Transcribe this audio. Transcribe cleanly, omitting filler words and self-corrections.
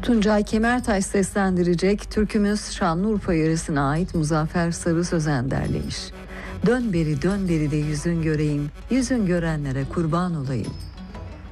Tuncay Kemertaş seslendirecek, türkümüz Şanlıurfa yöresine ait Muzaffer Sarı Sözen derlemiş. Dön beri de yüzün göreyim, yüzün görenlere kurban olayım.